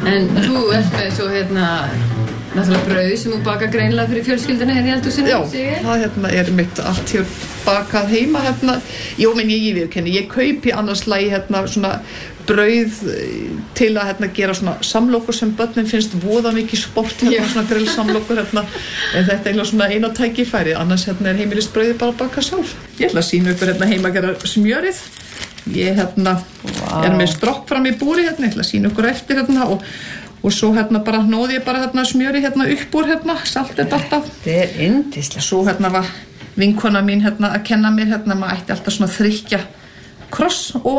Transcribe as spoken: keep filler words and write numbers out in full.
En þú ert með svo hérna náttúrulega brauð sem þú bakar greinilega fyrir fjölskylduna hérna í eldhúsinu. Já, það hérna er mitt allt hér bakað heima hérna. Jó, menn ég viðurkenni, ég kaupi annars lagi hérna svona brauð til að hérna gera svona samlokur sem börnin finnst voða mikið sport hérna, svona grillsamlokur hérna. En þetta er eiginlega svona eina tækifæri, annars hérna er heimilisbrauðið bara að baka sjálf. Ég ætla að sýna ykkur hérna heima að gera smjörið. Ég hérna wow. er með strokk fram í búri hérna, ég ætla að sýna ykkur eftir hérna og og svo hérna bara nóði ég bara hérna smjöri hérna upp úr hérna, saltið alltaf. Þetta er yndislegt. Svo hérna var vinkona mín hérna að kenna mér hérna, maður ætti alltaf svona þrykkja kross ofan